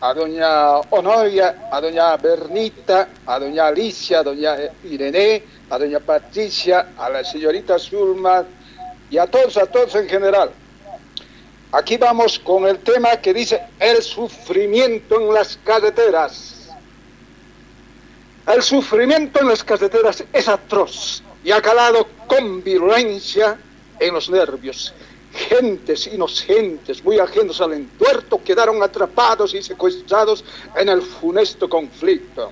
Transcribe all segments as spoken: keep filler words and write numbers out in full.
a doña Honoria, a doña Bernita, a doña Alicia, a doña Irene, a doña Patricia, a la señorita Zulma y a todos, a todos en general. Aquí vamos con el tema que dice el sufrimiento en las carreteras. El sufrimiento en las carreteras es atroz y ha calado con virulencia en los nervios. Gentes inocentes, muy ajenos al entuerto, quedaron atrapados y secuestrados en el funesto conflicto.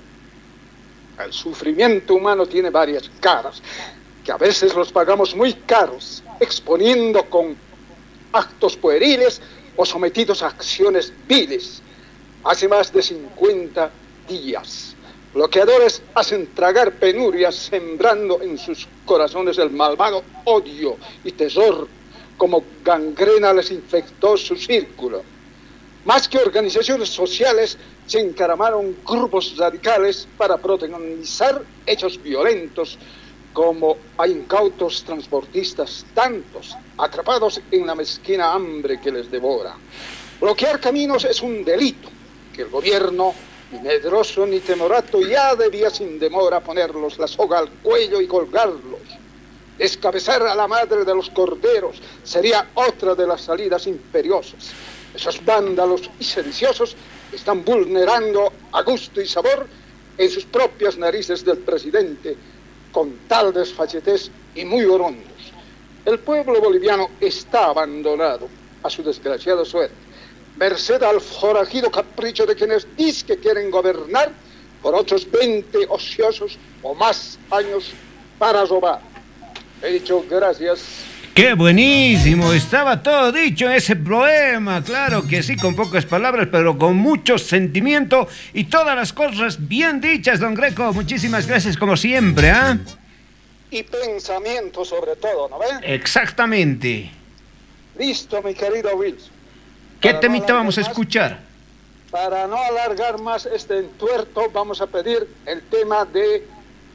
El sufrimiento humano tiene varias caras, que a veces los pagamos muy caros, exponiendo con actos pueriles o sometidos a acciones viles. Hace más de cincuenta días, bloqueadores hacen tragar penurias, sembrando en sus corazones el malvado odio y terror. Como gangrena les infectó su círculo. Más que organizaciones sociales, se encaramaron grupos radicales para protagonizar hechos violentos, como a incautos transportistas, tantos atrapados en la mezquina hambre que les devora. Bloquear caminos es un delito que el gobierno, ni medroso ni temorato, ya debía sin demora ponerlos la soga al cuello y colgarlos. Descabezar a la madre de los corderos sería otra de las salidas imperiosas. Esos vándalos y sediciosos están vulnerando a gusto y sabor en sus propias narices del presidente, con tal desfachatez y muy orondos. El pueblo boliviano está abandonado a su desgraciada suerte, merced al forajido capricho de quienes dicen que quieren gobernar por otros veinte ociosos o más años para robar. He dicho gracias. ¡Qué buenísimo! Estaba todo dicho en ese poema, claro que sí, con pocas palabras, pero con mucho sentimiento y todas las cosas bien dichas, don Greco. Muchísimas gracias como siempre, ¿ah? ¿eh? Y pensamiento sobre todo, ¿no ve? Exactamente. Listo, mi querido Wilson. ¿Qué temita no vamos a escuchar? Más, para no alargar más este entuerto, vamos a pedir el tema de,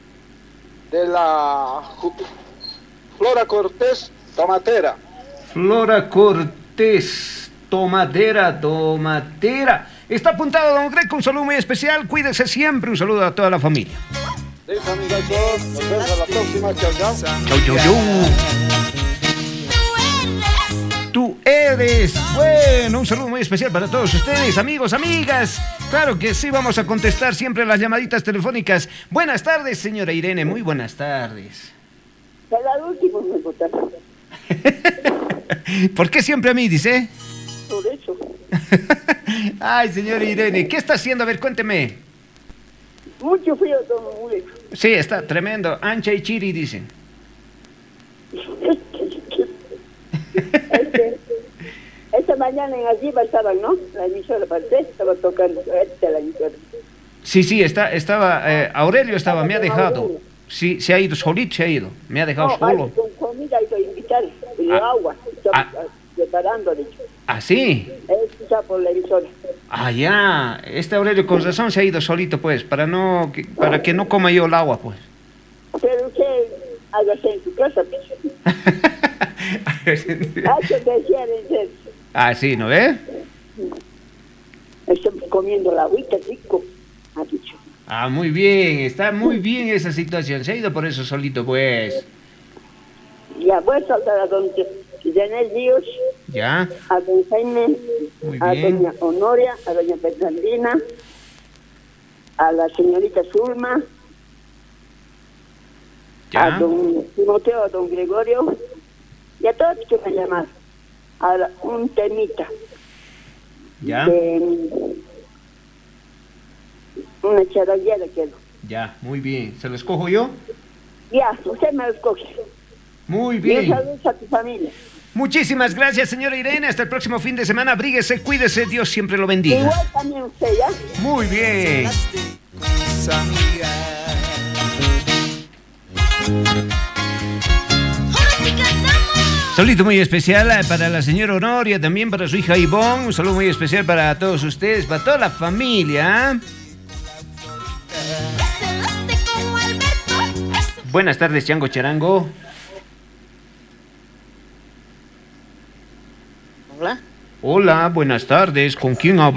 de la Flora Cortés Tomatera. Flora Cortés Tomatera, Tomatera. Está apuntado, don Greco, un saludo muy especial. Cuídese siempre, un saludo a toda la familia. Listo, amigos, nos vemos a la próxima. Chao, chao. Chau, chau, chau. Tú eres. Bueno, un saludo muy especial para todos ustedes, amigos, amigas. Claro que sí, vamos a contestar siempre las llamaditas telefónicas. Buenas tardes, señora Irene, muy buenas tardes. Para el último me votaron. ¿Por qué siempre a mí, dice? Por eso. Ay, señora Irene, ¿qué está haciendo? A ver, cuénteme. Mucho frío, don Wilson. Sí, está tremendo. Ancha y chiri, dicen. este, esta mañana en Arriba estaban, ¿no? La emisora parte estaba tocando. Esta la emisora. Sí, sí, está, estaba. Eh, Aurelio estaba, me ha dejado. Sí, se ha ido solito, se ha ido. Me ha dejado no, solo. Con comida y invitar, y ah, agua. Estaba ah, preparando, de hecho. ¿Ah, sí? Está por la emisora. Ah, ya. Este Aurelio con razón se ha ido solito, pues, para no que, para que no coma yo el agua, pues. Pero usted hágase en su casa, pues. Ah, que decía de ah, sí, ¿no ve? Estoy comiendo la agüita, rico, ha dicho. Ah, muy bien, está muy bien esa situación. Se ha ido por eso solito, pues. Ya, voy a saltar a don Janel Díaz, ya, a don Jaime, muy a bien. doña Honoria, a doña Fernandina, a la señorita Zulma, ya. a don Timoteo, a don Gregorio, y a todos que me llaman. A la, un temita. Ya. De, una charallera quiero. Ya, muy bien. ¿Se lo escojo yo? Ya, usted me lo escoge. Muy bien. Y un saludo a tu familia. Muchísimas gracias, señora Irene. Hasta el próximo fin de semana. Abríguese, cuídese. Dios siempre lo bendiga. Igual también usted, ¿ya? Muy bien. Saludito muy especial para la señora Honoria, también para su hija Ivonne. Un saludo muy especial para todos ustedes, para toda la familia. Buenas tardes, Chango Charango. Hola. Hola, buenas tardes. ¿Con quién hablo?